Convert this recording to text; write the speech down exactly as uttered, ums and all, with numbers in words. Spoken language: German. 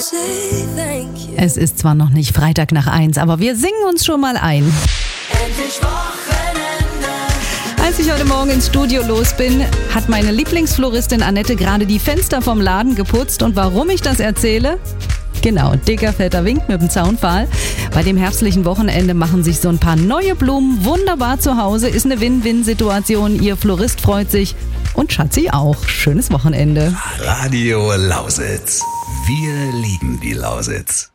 Es ist zwar noch nicht Freitag nach eins, aber wir singen uns schon mal ein. Endlich Wochenende. Als ich heute Morgen ins Studio los bin, hat meine Lieblingsfloristin Annette gerade die Fenster vom Laden geputzt. Und warum ich das erzähle? Genau, dicker, fetter Wink mit dem Zaunpfahl. Bei dem herbstlichen Wochenende machen sich so ein paar neue Blumen wunderbar zu Hause. Ist eine Win-Win-Situation. Ihr Florist freut sich und Schatzi auch. Schönes Wochenende. Radio Lausitz. Wir lieben die Lausitz.